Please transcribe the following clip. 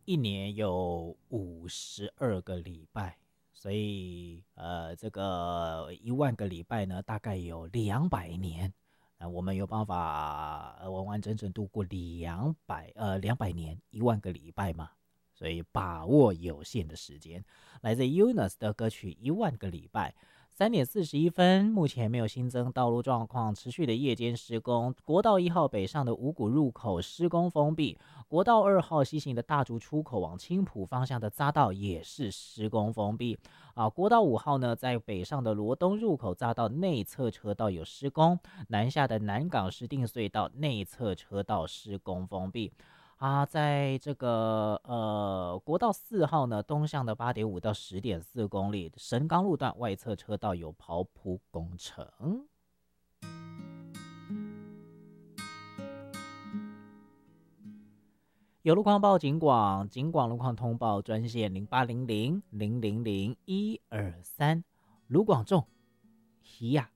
一年有52个礼拜，所以这个1万个礼拜呢，大概有200年。我们有办法完完整整度过200年1万个礼拜嘛？所以把握有限的时间。来自 Eunice 的歌曲《1万个礼拜》。3:41，目前没有新增道路状况，持续的夜间施工。国道1号北上的五股入口施工封闭，国道2号西行的大竹出口往青埔方向的匝道也是施工封闭。国道5号呢，在北上的罗东入口匝道内侧车道有施工，南下的南港市定隧道内侧车道施工封闭。在这个国道4号呢，东向的8.5到10.4公里，神冈路段外侧车道有刨铺工程。有路况报警广路况通报专线0800000123。卢广仲，呀。